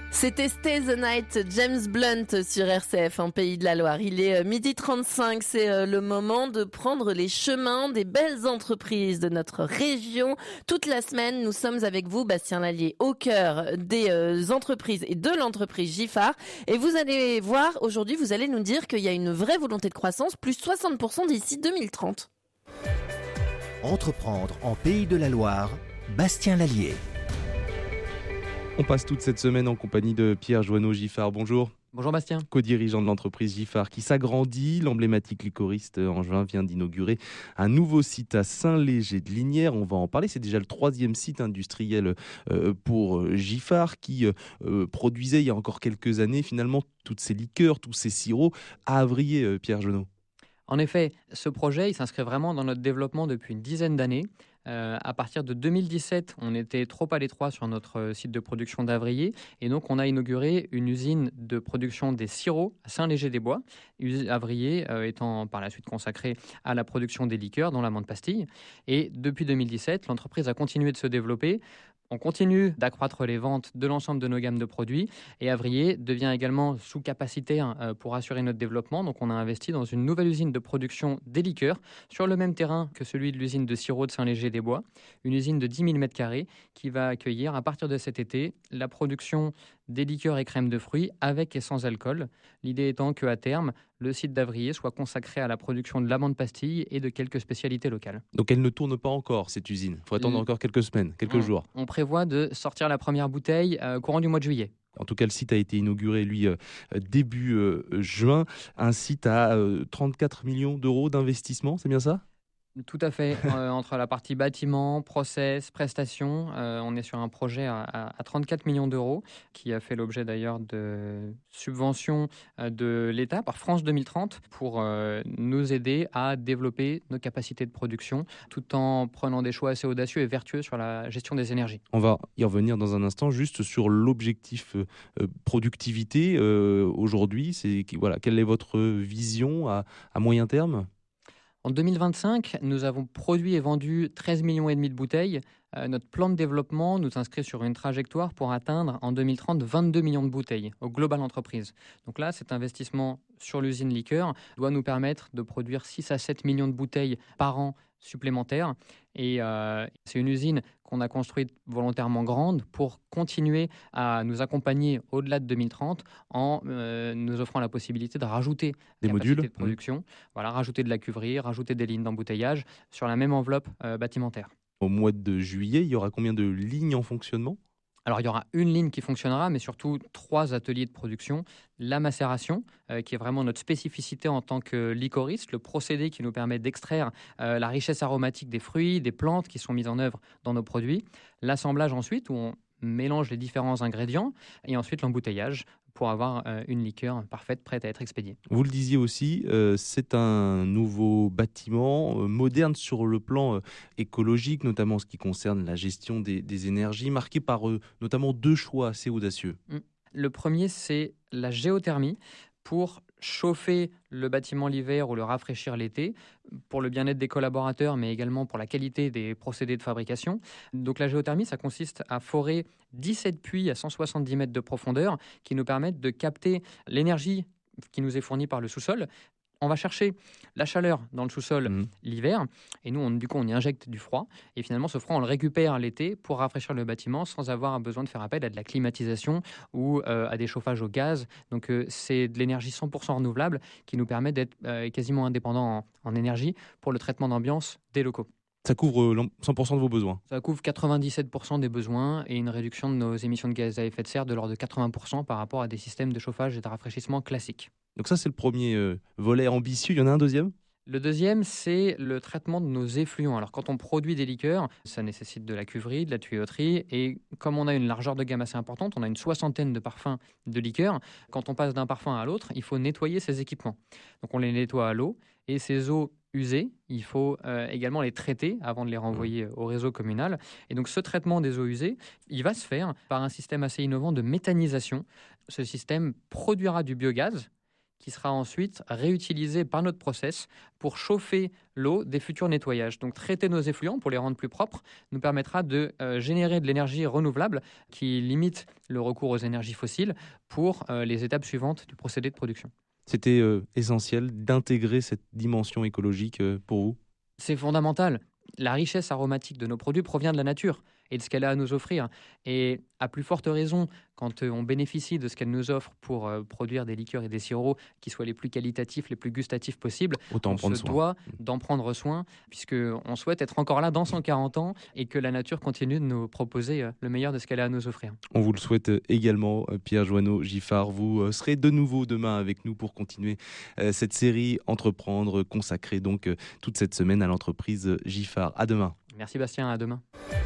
C'était Stay the Night, James Blunt sur RCF en Pays de la Loire. Il est 12h35, c'est le moment de prendre les chemins des belles entreprises de notre région. Toute la semaine, nous sommes avec vous, Bastien Lallier, au cœur des entreprises et de l'entreprise Giffard. Et vous allez voir, aujourd'hui, vous allez nous dire qu'il y a une vraie volonté de croissance, plus 60% d'ici 2030. Entreprendre en Pays de la Loire, Bastien Lallier. On passe toute cette semaine en compagnie de Pierre Joanneau-Giffard. Bonjour. Bonjour Bastien. Co-dirigeant de l'entreprise Giffard qui s'agrandit. L'emblématique liquoriste Angevin vient d'inaugurer un nouveau site à Saint-Léger de Linières. On va en parler. C'est déjà le 3e site industriel pour Giffard qui produisait il y a encore quelques années finalement toutes ces liqueurs, tous ces sirops à Avrier, Pierre Joanneau. En effet, ce projet il s'inscrit vraiment dans notre développement depuis une dizaine d'années. À partir de 2017, on était trop à l'étroit sur notre site de production d'Avrier et donc on a inauguré une usine de production des sirops à Saint-Léger-des-Bois, Avrier étant par la suite consacré à la production des liqueurs, dont la menthe pastille. Et depuis 2017, l'entreprise a continué de se développer. On continue d'accroître les ventes de l'ensemble de nos gammes de produits et Avrier devient également sous capacité pour assurer notre développement. Donc on a investi dans une nouvelle usine de production des liqueurs sur le même terrain que celui de l'usine de sirop de Saint-Léger-des-Bois, une usine de 10 000 m² qui va accueillir à partir de cet été la production des liqueurs et crèmes de fruits avec et sans alcool. L'idée étant qu'à terme, le site d'Avrier soit consacré à la production de la menthe pastille et de quelques spécialités locales. Donc elle ne tourne pas encore, cette usine. Il faut attendre encore quelques semaines, quelques jours. On prévoit de sortir la première bouteille courant du mois de juillet. En tout cas, le site a été inauguré, lui, début juin. Un site à 34 millions d'euros d'investissement, c'est bien ça ? Tout à fait. Entre la partie bâtiment, process, prestations, on est sur un projet à 34 millions d'euros qui a fait l'objet d'ailleurs de subventions de l'État par France 2030 pour nous aider à développer nos capacités de production tout en prenant des choix assez audacieux et vertueux sur la gestion des énergies. On va y revenir dans un instant, juste sur l'objectif productivité aujourd'hui. Quelle est votre vision à moyen terme ? En 2025, nous avons produit et vendu 13,5 millions de bouteilles. Notre plan de développement nous inscrit sur une trajectoire pour atteindre en 2030 22 millions de bouteilles au global entreprise. Donc là, cet investissement sur l'usine liqueur doit nous permettre de produire 6 à 7 millions de bouteilles par an supplémentaires. Et c'est une usine qu'on a construite volontairement grande pour continuer à nous accompagner au-delà de 2030 en nous offrant la possibilité de rajouter des modules de production, rajouter de la cuverie, rajouter des lignes d'embouteillage sur la même enveloppe bâtimentaire. Au mois de juillet, il y aura combien de lignes en fonctionnement ? Alors, il y aura une ligne qui fonctionnera, mais surtout 3 ateliers de production. La macération, qui est vraiment notre spécificité en tant que liquoriste, le procédé qui nous permet d'extraire la richesse aromatique des fruits, des plantes qui sont mises en œuvre dans nos produits. L'assemblage ensuite, où on mélange les différents ingrédients. Et ensuite, l'embouteillage pour avoir une liqueur parfaite, prête à être expédiée. Vous le disiez aussi, c'est un nouveau bâtiment moderne sur le plan écologique, notamment en ce qui concerne la gestion des énergies, marqué par notamment 2 choix assez audacieux. Le premier, c'est la géothermie pour chauffer le bâtiment l'hiver ou le rafraîchir l'été, pour le bien-être des collaborateurs, mais également pour la qualité des procédés de fabrication. Donc la géothermie, ça consiste à forer 17 puits à 170 mètres de profondeur qui nous permettent de capter l'énergie qui nous est fournie par le sous-sol. On va chercher la chaleur dans le sous-sol l'hiver et nous, on y injecte du froid. Et finalement, ce froid, on le récupère l'été pour rafraîchir le bâtiment sans avoir besoin de faire appel à de la climatisation ou à des chauffages au gaz. Donc, c'est de l'énergie 100% renouvelable qui nous permet d'être quasiment indépendants en énergie pour le traitement d'ambiance des locaux. Ça couvre 100% de vos besoins ? Ça couvre 97% des besoins et une réduction de nos émissions de gaz à effet de serre de l'ordre de 80% par rapport à des systèmes de chauffage et de rafraîchissement classiques. Donc ça, c'est le premier volet ambitieux. Il y en a un deuxième ? Le deuxième, c'est le traitement de nos effluents. Alors, quand on produit des liqueurs, ça nécessite de la cuverie, de la tuyauterie. Et comme on a une largeur de gamme assez importante, on a une 60aine de parfums de liqueurs. Quand on passe d'un parfum à l'autre, il faut nettoyer ces équipements. Donc, on les nettoie à l'eau. Et ces eaux usées, il faut également les traiter avant de les renvoyer au réseau communal. Et donc, ce traitement des eaux usées, il va se faire par un système assez innovant de méthanisation. Ce système produira du biogaz qui sera ensuite réutilisé par notre process pour chauffer l'eau des futurs nettoyages. Donc traiter nos effluents pour les rendre plus propres nous permettra de générer de l'énergie renouvelable qui limite le recours aux énergies fossiles pour les étapes suivantes du procédé de production. C'était essentiel d'intégrer cette dimension écologique pour vous ? C'est fondamental. La richesse aromatique de nos produits provient de la nature et de ce qu'elle a à nous offrir. Et à plus forte raison, quand on bénéficie de ce qu'elle nous offre pour produire des liqueurs et des sirops qui soient les plus qualitatifs, les plus gustatifs possibles, Autant on se doit d'en prendre soin, puisqu'on souhaite être encore là dans 140 ans et que la nature continue de nous proposer le meilleur de ce qu'elle a à nous offrir. On vous le souhaite également, Pierre Joanneau-Giffard. Vous serez de nouveau demain avec nous pour continuer cette série Entreprendre, consacrée donc toute cette semaine à l'entreprise Giffard. À demain. Merci Bastien, à demain.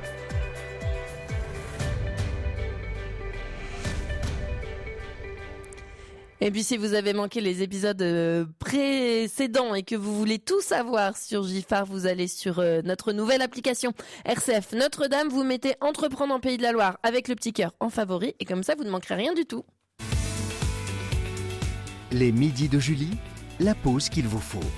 Et puis si vous avez manqué les épisodes précédents et que vous voulez tout savoir sur Giffard, vous allez sur notre nouvelle application RCF Notre-Dame, vous mettez Entreprendre en Pays de la Loire avec le petit cœur en favori et comme ça vous ne manquerez rien du tout. Les midis de Julie, la pause qu'il vous faut.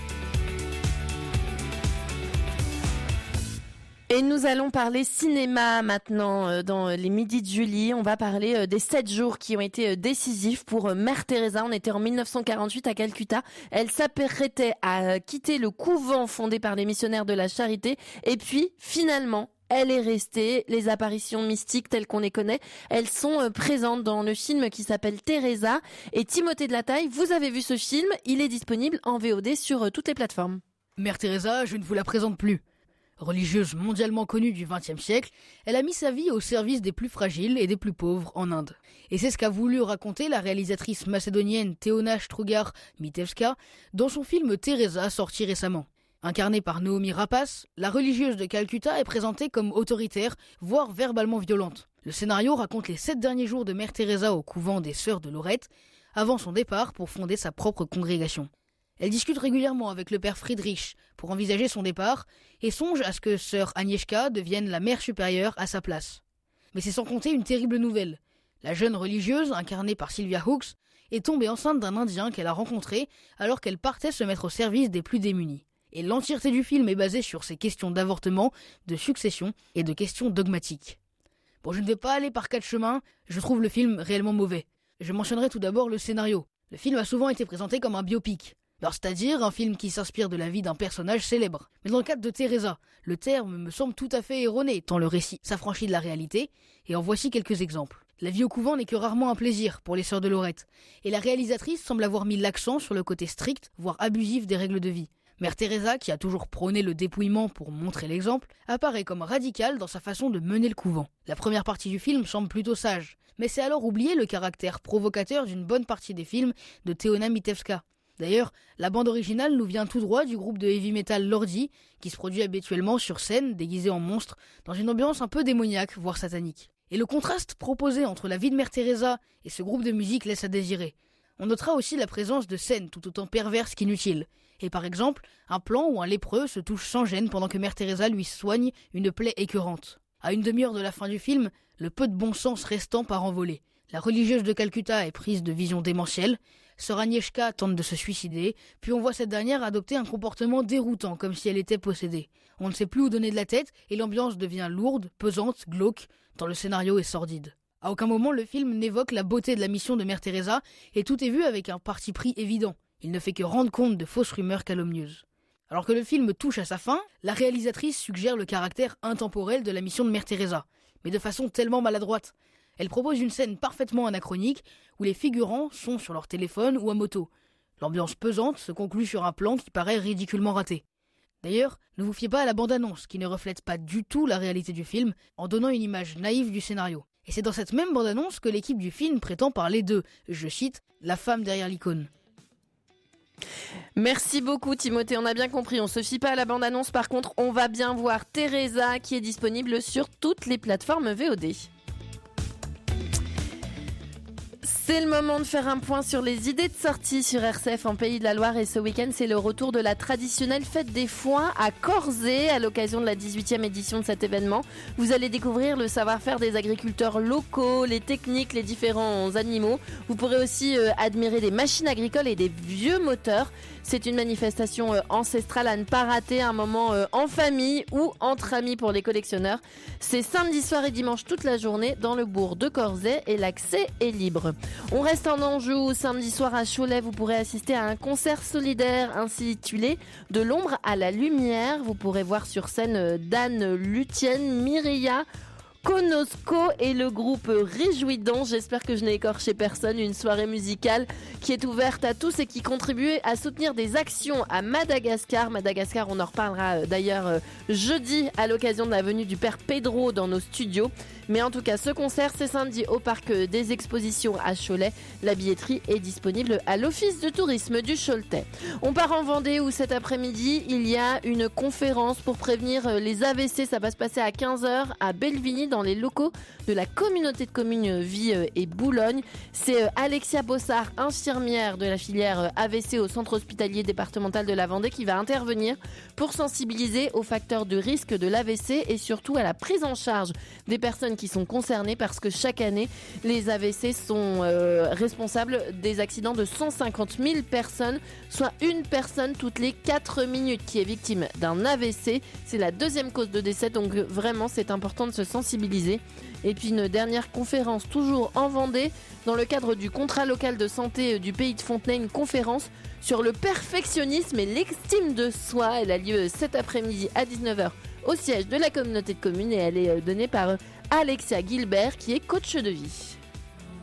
Et nous allons parler cinéma maintenant dans les midis de Julie. On va parler des 7 jours qui ont été décisifs pour Mère Teresa. On était en 1948 à Calcutta. Elle s'apprêtait à quitter le couvent fondé par les missionnaires de la Charité. Et puis, finalement, elle est restée. Les apparitions mystiques telles qu'on les connaît, elles sont présentes dans le film qui s'appelle Teresa. Et Timothée de la Taille, vous avez vu ce film. Il est disponible en VOD sur toutes les plateformes. Mère Teresa, je ne vous la présente plus. Religieuse mondialement connue du XXe siècle, elle a mis sa vie au service des plus fragiles et des plus pauvres en Inde. Et c'est ce qu'a voulu raconter la réalisatrice macédonienne Teona Strugar-Mitevska dans son film Teresa, sorti récemment. Incarnée par Noomi Rapace, la religieuse de Calcutta est présentée comme autoritaire, voire verbalement violente. Le scénario raconte les 7 derniers jours de Mère Teresa au couvent des Sœurs de Lorette, avant son départ pour fonder sa propre congrégation. Elle discute régulièrement avec le père Friedrich pour envisager son départ et songe à ce que sœur Agnieszka devienne la mère supérieure à sa place. Mais c'est sans compter une terrible nouvelle. La jeune religieuse, incarnée par Sylvia Hooks, est tombée enceinte d'un Indien qu'elle a rencontré alors qu'elle partait se mettre au service des plus démunis. Et l'entièreté du film est basée sur ces questions d'avortement, de succession et de questions dogmatiques. Bon, je ne vais pas aller par 4 chemins, je trouve le film réellement mauvais. Je mentionnerai tout d'abord le scénario. Le film a souvent été présenté comme un biopic. Alors, c'est-à-dire un film qui s'inspire de la vie d'un personnage célèbre. Mais dans le cadre de Teresa, le terme me semble tout à fait erroné, tant le récit s'affranchit de la réalité, et en voici quelques exemples. La vie au couvent n'est que rarement un plaisir pour les sœurs de Lorette, et la réalisatrice semble avoir mis l'accent sur le côté strict, voire abusif des règles de vie. Mère Teresa, qui a toujours prôné le dépouillement pour montrer l'exemple, apparaît comme radicale dans sa façon de mener le couvent. La première partie du film semble plutôt sage, mais c'est alors oublier le caractère provocateur d'une bonne partie des films de Teona Mitevska. D'ailleurs, la bande originale nous vient tout droit du groupe de heavy metal Lordi, qui se produit habituellement sur scène, déguisé en monstre, dans une ambiance un peu démoniaque, voire satanique. Et le contraste proposé entre la vie de Mère Teresa et ce groupe de musique laisse à désirer. On notera aussi la présence de scènes tout autant perverses qu'inutiles. Et par exemple, un plan où un lépreux se touche sans gêne pendant que Mère Teresa lui soigne une plaie écœurante. À une demi-heure de la fin du film, le peu de bon sens restant part en volée. La religieuse de Calcutta est prise de visions démentielles, sœur Agnieszka tente de se suicider, puis on voit cette dernière adopter un comportement déroutant, comme si elle était possédée. On ne sait plus où donner de la tête, et l'ambiance devient lourde, pesante, glauque, tant le scénario est sordide. À aucun moment le film n'évoque la beauté de la mission de Mère Teresa, et tout est vu avec un parti pris évident. Il ne fait que rendre compte de fausses rumeurs calomnieuses. Alors que le film touche à sa fin, la réalisatrice suggère le caractère intemporel de la mission de Mère Teresa, mais de façon tellement maladroite. Elle propose une scène parfaitement anachronique où les figurants sont sur leur téléphone ou à moto. L'ambiance pesante se conclut sur un plan qui paraît ridiculement raté. D'ailleurs, ne vous fiez pas à la bande-annonce qui ne reflète pas du tout la réalité du film en donnant une image naïve du scénario. Et c'est dans cette même bande-annonce que l'équipe du film prétend parler de, je cite, « la femme derrière l'icône ». Merci beaucoup Timothée, on a bien compris, on se fie pas à la bande-annonce, par contre on va bien voir Teresa qui est disponible sur toutes les plateformes VOD. C'est le moment de faire un point sur les idées de sortie sur RCF en Pays de la Loire et ce week-end c'est le retour de la traditionnelle fête des foins à Corzet à l'occasion de la 18e édition de cet événement. Vous allez découvrir le savoir-faire des agriculteurs locaux, les techniques, les différents animaux. Vous pourrez aussi admirer des machines agricoles et des vieux moteurs. C'est une manifestation ancestrale à ne pas rater, un moment en famille ou entre amis pour les collectionneurs. C'est samedi soir et dimanche toute la journée dans le bourg de Corzet et l'accès est libre. On reste en Anjou, samedi soir à Cholet, vous pourrez assister à un concert solidaire intitulé « De l'ombre à la lumière ». Vous pourrez voir sur scène Dan Lutienne, Myria, Konosko et le groupe Réjouidant. J'espère que je n'ai écorché personne. Une soirée musicale qui est ouverte à tous et qui contribue à soutenir des actions à Madagascar. Madagascar, on en reparlera d'ailleurs jeudi à l'occasion de la venue du père Pedro dans nos studios. Mais en tout cas, ce concert, c'est samedi au parc des expositions à Cholet. La billetterie est disponible à l'office de tourisme du Choletais. On part en Vendée où cet après-midi, il y a une conférence pour prévenir les AVC. Ça va se passer à 15h à Bellevigny dans les locaux de la communauté de communes Vie et Boulogne. C'est Alexia Bossard, infirmière de la filière AVC au centre hospitalier départemental de la Vendée qui va intervenir pour sensibiliser aux facteurs de risque de l'AVC et surtout à la prise en charge des personnes qui sont concernées parce que chaque année, les AVC sont responsables des accidents de 150 000 personnes, soit une personne toutes les 4 minutes qui est victime d'un AVC. C'est la deuxième cause de décès, donc vraiment c'est important de se sensibiliser. Et puis une dernière conférence toujours en Vendée dans le cadre du contrat local de santé du pays de Fontenay, une conférence sur le perfectionnisme et l'estime de soi. Elle a lieu cet après-midi à 19h au siège de la communauté de communes et elle est donnée par Alexia Gilbert qui est coach de vie.